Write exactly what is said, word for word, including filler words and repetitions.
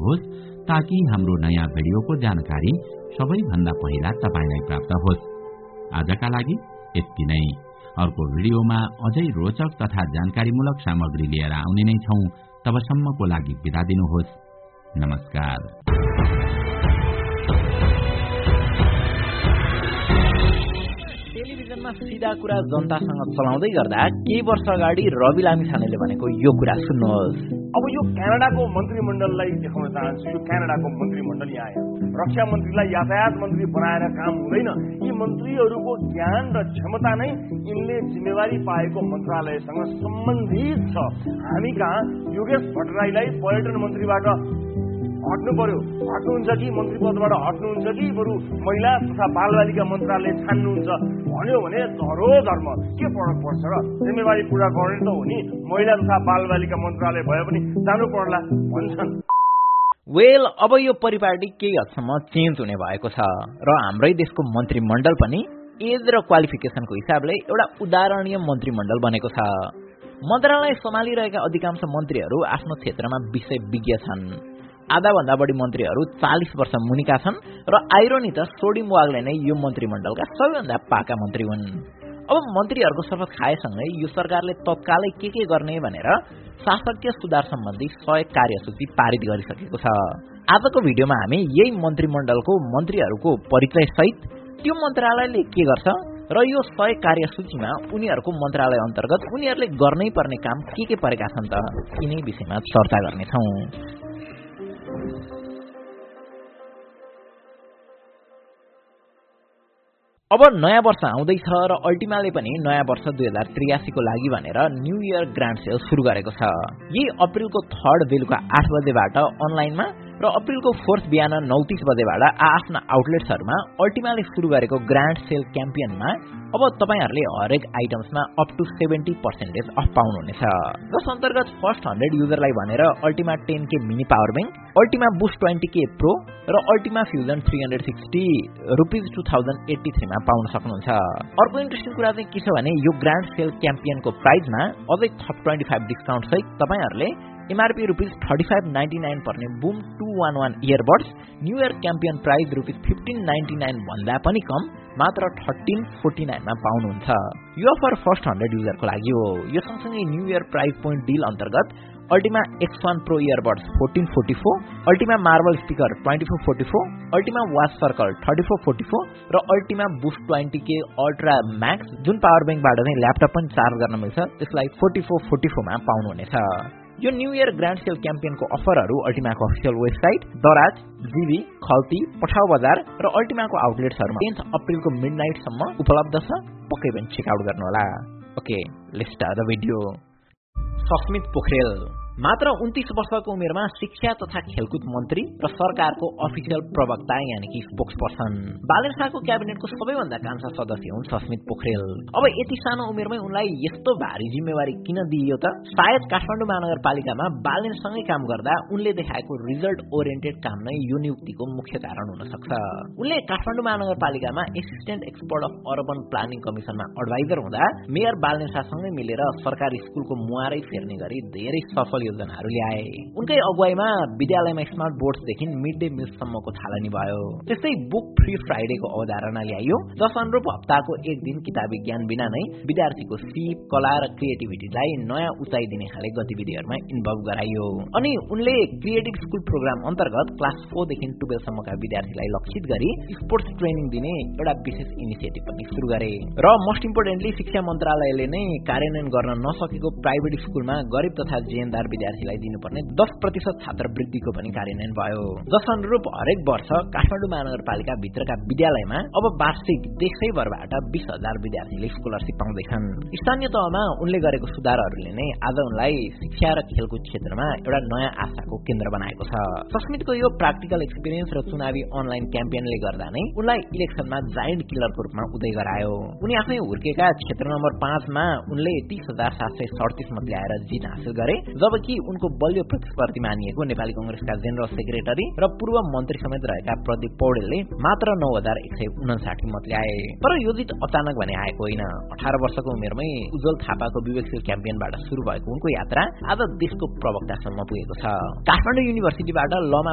गर्नुहोस् ताकि हाम्रो नयाँ भिडियोको जानकारी सबैभन्दा पहिला तपाईलाई प्राप्त होस्। आजका लागि यति नै। अर्को भिडियोमा अझै रोचक तथा जानकारीमूलक सामग्री लिएर आउने नै छौं। तबसम्मको लागि बिदा दिनुहोस्। नमस्कार। टेलिभिजनमा सीधा कुरा जनतासँग चलाउँदै गर्दा केही वर्ष अगाडि रवि लामिछानेले भनेको यो कुरा सुन्नुहोस्। अब यो क्यानाडाको मन्त्रीमण्डललाई देखाउन चाहन्छु। यो क्यानाडाको मन्त्रीमण्डल यहाँ आयो। रक्षा मन्त्रीलाई यातायात मन्त्री बनाएर काम हुँदैन। यी मन्त्रीहरूको ज्ञान र क्षमता नै यिनले जिम्मेवारी पाएको मन्त्रालयसँग सम्बन्धित छ। हामी कहाँ योगेश भट्टराईलाई पर्यटन मन्त्रीबाट हट्नु पर्यो, हट्नुहुन्छ कि मन्त्री पदबाट हट्नुहुन्छ कि बरु महिला तथा बालबालिका मन्त्रालय छान्नुहुन्छ भन्यो भने धरो धर्म के फरक पर्छ र? जिम्मेवारी पूरा गर्ने त हो नि। महिला तथा बालबालिका मन्त्रालय भए पनि जानु पर्ला भन्छन्। वेल अब यो परिपाटी केही हदसम्म चेन्ज हुने भएको छ र हाम्रै देशको मन्त्रीमण्डल पनि एज र क्वालिफिकेसनको हिसाबले एउटा उदाहरणीय मन्त्रीमण्डल बनेको छ। मन्त्रालय सम्हालिरहेका अधिकांश मन्त्रीहरू आफ्नो क्षेत्रमा विषय विज्ञ छन्। आधा भन्दा बढी मन्त्रीहरू चालीस वर्ष मुनिका छन् र आइरोनी त सोडिम वागले नै यो मन्त्रीमण्डलका सबैभन्दा पाका मन्त्री हुन्। अब मन्त्रीहरूको शपथ खाएसँगै यो सरकारले तत्कालै के के गर्ने भनेर शासकीय सुधार सम्बन्धी सय कार्यसूची पारित गरिसकेको छ। आजको भिडियोमा हामी यही मन्त्रीमण्डलको मन्त्रीहरूको परिचय सहित त्यो मन्त्रालयले के गर्छ र यो सय कार्यसूचीमा उनीहरूको मन्त्रालय अन्तर्गत उनीहरूले गर्नै पर्ने काम के के परेका छन् त यिनै विषयमा चर्चा गर्नेछौँ। अब नयाँ वर्ष आउँदैछ र अल्टिमाले पनि नयाँ वर्ष दुई हजार त्रियासीको लागि भनेर न्यू इयर ग्रान्ड सेल सुरु गरेको छ। यही अप्रिलको थर्ड बेलुका आठ बजेबाट अनलाइनमा र अप्रिलको फोर्थ बिहान नौ तीस बजेबाट आफ्ना आउटलेट्सहरूमा अल्टिमाले सुरु गरेको ग्रान्ड सेल क्याम्पियनमा अब तपाईहरूले हरेक आइटम्समा up two seventy percentage of पाउनुहुनेछ। जस अन्तर्गत फर्स्ट हन्ड्रेड युजरलाई भनेर अल्टिमा टेन के mini power bank, Ultima boost twenty के प्रो र Ultima fusion three hundred sixty rupees two thousand eighty थ्रीमा पाउन सक्नुहुन्छ। अर्को इन्ट्रेस्टिङ कुरा चाहिँ के छ भने यो ग्रान्ड सेल क्याम्पियनको प्राइजमा अझै थप ट्वेन्टी फाइभ डिस्काउन्ट सहित तपाईँहरूले MRP rupees thirty five ninety nine पर्ने boom two one one earbuds new year क्याम्पियन price rupees fifteen ninety nine भन्दा पनि कम मात्र थर्टिन फोर्टी नाइनमा पाउनुहुन्छ। यो अफर फर्स्ट हन्ड्रेड युजरको लागि हो। यो सँगसँगै new year price point deal अन्तर्गत Ultima x one pro earbuds fourteen forty four, Ultima marble speaker twenty four forty four, Ultima watch circle thirty four forty four र Ultima boost twenty के ultra Max जुन power ब्याङ्कबाट चाहिँ laptop पनि charge गर्न मिल्छ त्यसलाई फोर्टी फोर फोर्टी फोरमा पाउनुहुनेछ। यो न्यू इयर ग्रान्ड सेल क्याम्पियनको अफरहरू अल्टिमाको अफिसियल वेबसाइट, दराज, जीबी, खल्ती, पठाउ बजार र अल्टिमाको आउटलेट्सहरूमा टेन्थ अप्रिलको मिड नाइटसम्म उपलब्ध छ। पक्कै पनि चेकआउट गर्नुहोला। Okay, let's start the video. Sasmit Pokharel मात्र उन्तीस वर्षको उमेरमा शिक्षा तथा खेलकुद मन्त्री र सरकारको अफिसियल प्रवक्ता यानि कि स्पोक्स पर्सन। बालेन शाहको क्याबिनेटको सबैभन्दा कान्छा सदस्य हुन् सस्मित पोखरेल। अब यति सानो उमेरमै उनलाई यस्तो भारी जिम्मेवारी किन दिइयो त? सायद काठमाडौँ महानगरपालिकामा बालेनसँगै काम गर्दा उनले देखाएको रिजल्ट ओरिएन्टेड काम नै यो नियुक्तिको मुख्य कारण हुन सक्छ। उनले Kathmandu महानगरपालिकामा assistant expert of urban planning कमिसनमा adviser हुँदा मेयर बालेन शाहसँगै मिलेर सरकारी स्कुलको मुहारै फेर्ने गरी धेरै सफल योजनाहरू ल्याए। उनकै अगुवाईमा विद्यालयमा स्मार्ट बोर्ड्सदेखि मिड डे मिल्ससम्मको थालनी भयो। त्यस्तै बुक फ्री फ्राइडेको अवधारणा ल्याइयो, जस अनुरूप हप्ताको एक दिन किताबी ज्ञान बिना नै विद्यार्थीको सिप, कला र क्रिएटिभिटीलाई नयाँ उचाइ दिने खाले गतिविधिहरूमा इन्भल्भ गराइयो। अनि उनले क्रिएटिभ स्कुल प्रोग्राम अन्तर्गत क्लास फोरदेखि टुवेल्भसम्मका विद्यार्थीलाई लक्षित गरी स्पोर्ट्स ट्रेनिङ दिने एउटा विशेष इनिसिएटिभ पनि सुरु गरे। र मोस्ट इम्पोर्टेन्टली शिक्षा मन्त्रालयले नै कार्यान्वयन गर्न नसकेको प्राइभेट स्कुलमा गरिब तथा जेएनदार विद्यार्थीलाई दिनुपर्ने दस प्रतिशत छात्रवृत्तिको पनि कार्यान्वयन भयो। जस अनुरूप हरेक वर्ष काठमाडौँ महानगरपालिका भित्रका विद्यालयमा अब वार्षिक देशैभरबाट बीस हजार विद्यार्थीले स्कलरसिप पाउँदैछन्। स्थानीय तहमा उनले गरेको सुधारहरूले नै आज उनलाई शिक्षा र खेलकुद क्षेत्रमा एउटा नयाँ आशाको केन्द्र बनाएको छ। सस्मितको यो प्राक्टिकल एक्सपिरियन्स र चुनावी अनलाइन क्याम्पेनले गर्दा नै उनलाई इलेक्सनमा जायन्ट किलरको रूपमा उदय गरायो। उनी आफै हुर्केका क्षेत्र नम्बर पाँचमा उनले तीस हजार सात सय सडतिस मत ल्याएर जित हासिल गरे, जबकि उनको बलियो प्रतिस्पर्धी मानिएको नेपाली कंग्रेसका जेनरल सेक्रेटरी र पूर्व मन्त्री समेत रहेका प्रदीप पौडेलले मात्र नौ हजार एक सय उनासाठी मत ल्याए। तर यो जित अचानक भने आएको होइन। अठार वर्षको उमेरमै उज्जवल थापाको विवेकशील क्याम्पेनबाट सुरु भएको उनको यात्रा आज देशको प्रवक्तासम्म पुगेको छ। काठमाडौँ युनिभर्सिटीबाट लमा